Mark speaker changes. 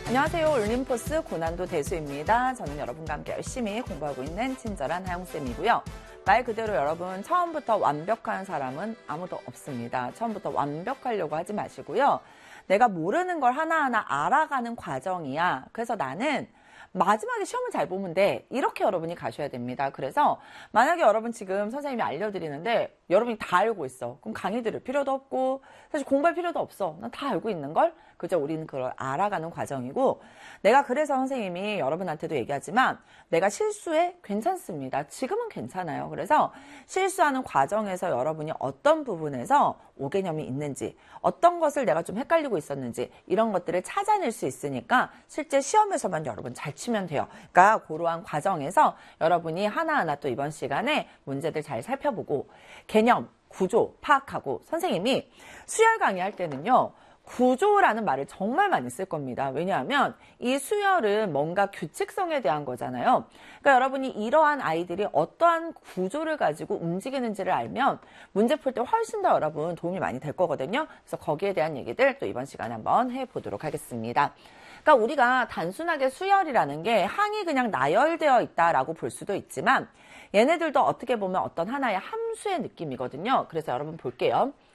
Speaker 1: 안녕하세요. 올림포스 고난도 대수입니다. 저는 여러분과 함께 열심히 공부하고 있는 친절한 하영쌤이고요. 말 그대로 여러분 처음부터 완벽한 사람은 아무도 없습니다. 처음부터 완벽하려고 하지 마시고요. 내가 모르는 걸 하나하나 알아가는 과정이야. 그래서 나는 마지막에 시험을 잘 보면 돼. 이렇게 여러분이 가셔야 됩니다. 그래서 만약에 여러분 지금 선생님이 알려드리는데 여러분이 다 알고 있어. 그럼 강의 들을 필요도 없고 사실 공부할 필요도 없어. 난 다 알고 있는 걸. 그죠? 우리는 그걸 알아가는 과정이고 내가 그래서 선생님이 여러분한테도 얘기하지만 내가 실수해? 괜찮습니다. 지금은 괜찮아요. 그래서 실수하는 과정에서 여러분이 어떤 부분에서 오개념이 있는지 어떤 것을 내가 좀 헷갈리고 있었는지 이런 것들을 찾아낼 수 있으니까 실제 시험에서만 여러분 잘 치면 돼요. 그러니까 그러한 과정에서 여러분이 하나하나 또 이번 시간에 문제들 잘 살펴보고 개념, 구조 파악하고 선생님이 수열 강의할 때는요. 구조라는 말을 정말 많이 쓸 겁니다. 왜냐하면 이 수열은 뭔가 규칙성에 대한 거잖아요. 그러니까 여러분이 이러한 아이들이 어떠한 구조를 가지고 움직이는지를 알면 문제 풀 때 훨씬 더 여러분 도움이 많이 될 거거든요. 그래서 거기에 대한 얘기들 또 이번 시간에 한번 해보도록 하겠습니다. 그러니까 우리가 단순하게 수열이라는 게 항이 그냥 나열되어 있다라고 볼 수도 있지만 얘네들도 어떻게 보면 어떤 하나의 함수의 느낌이거든요. 그래서 여러분 볼게요.